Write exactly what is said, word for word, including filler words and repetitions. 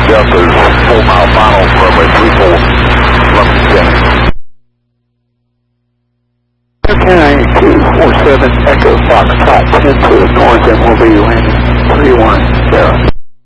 Delta's four mile final, runway three four, London County. County two four seven Echo Foxtrot ten to the north, and we'll be landing three one zero.